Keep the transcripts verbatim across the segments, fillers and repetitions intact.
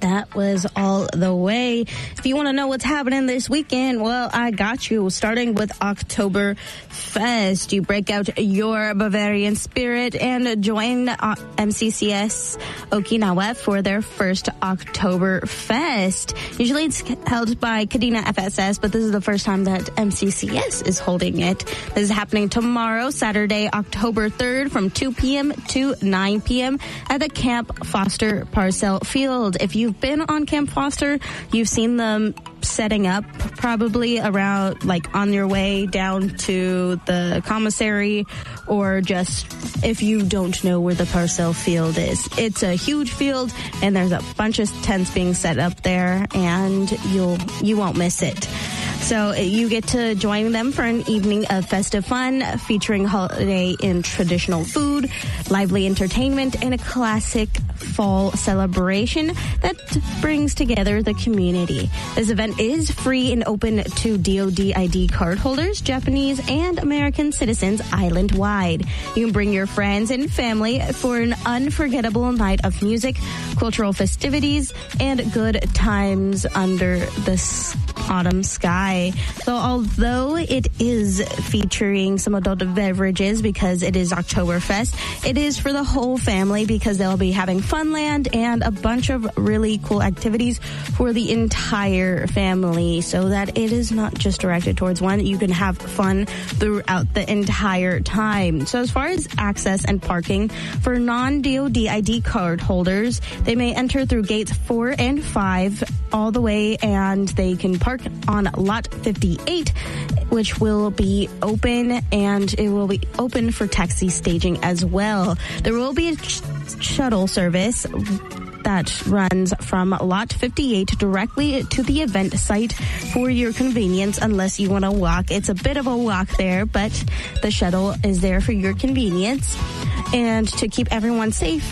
That was All the Way. If you want to know what's happening this weekend, well, I got you. Starting with Oktoberfest, you break out your Bavarian spirit and join uh, M C C S Okinawa for their first Oktoberfest. Usually it's held by Kadena F S S, but this is the first time that M C C S is holding it. This is happening tomorrow, Saturday, October third, from two p.m. to nine p.m. at the Camp Foster Parcel Field. If you've been on Camp Foster, you've seen them setting up probably around, like, on your way down to the commissary, or just if you don't know where the Parcel Field is. It's a huge field, and there's a bunch of tents being set up there, and you'll you won't miss it. So you get to join them for an evening of festive fun featuring holiday and traditional food, lively entertainment, and a classic fall celebration that brings together the community. This event is free and open to D O D I D card holders, Japanese and American citizens island-wide. You can bring your friends and family for an unforgettable night of music, cultural festivities, and good times under the autumn sky. So although it is featuring some adult beverages because it is Oktoberfest, it is for the whole family because they'll be having Funland and a bunch of really cool activities for the entire family, so that it is not just directed towards one. You can have fun throughout the entire time. So as far as access and parking for non-D O D I D card holders, they may enter through gates four and five all the way, and they can park on lot fifty-eight, which will be open, and it will be open for taxi staging as well. There will be a sh- shuttle service that runs from lot fifty-eight directly to the event site for your convenience, unless you want to walk. It's a bit of a walk there, but the shuttle is there for your convenience. And to keep everyone safe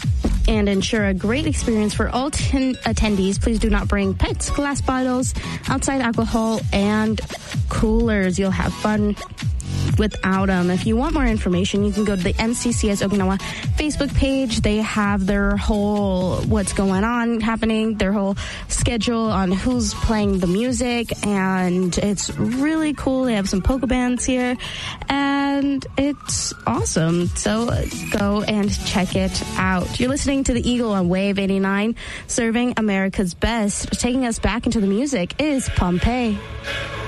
and ensure a great experience for all ten attendees, please do not bring pets, glass bottles, outside alcohol, and coolers. You'll have fun without them. If you want more information, you can go to the M C C S Okinawa Facebook page. They have their whole what's going on happening, their whole schedule on who's playing the music, and it's really cool. They have some polka bands here, and it's awesome. So go and check it out. You're listening to the Eagle on Wave eighty-nine, serving America's best. Taking us back into the music is Pompeii.